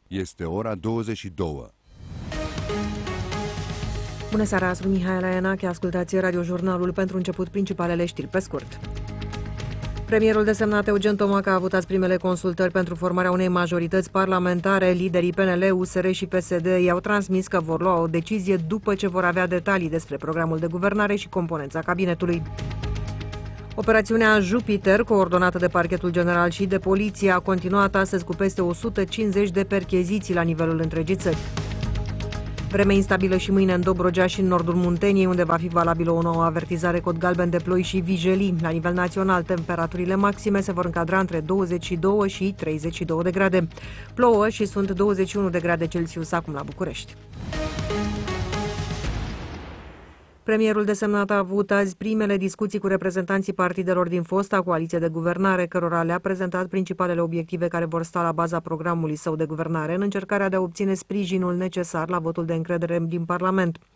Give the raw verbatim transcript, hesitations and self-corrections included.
Este ora douăzeci și două. Bună seara, sunt Mihaela Ianache, ascultați radiojurnalul pentru început principalele știri pe scurt. Premierul desemnat Eugen Tomac a avut azi primele consultări pentru formarea unei majorități parlamentare. Liderii P N L, U S R și P S D i-au transmis că vor lua o decizie după ce vor avea detalii despre programul de guvernare și componența cabinetului. Operațiunea Jupiter, coordonată de Parchetul General și de Poliție, a continuat astăzi cu peste o sută cincizeci de percheziții la nivelul întregii țări. Vreme instabilă și mâine în Dobrogea și în nordul Munteniei, unde va fi valabilă o nouă avertizare cod galben de ploi și vijelii. La nivel național, temperaturile maxime se vor încadra între douăzeci și doi și treizeci și doi de grade. Plouă și sunt douăzeci și unu de grade Celsius acum la București. Premierul desemnat a avut azi primele discuții cu reprezentanții partidelor din fosta coaliție de guvernare, cărora le-a prezentat principalele obiective care vor sta la baza programului său de guvernare în încercarea de a obține sprijinul necesar la votul de încredere din Parlament.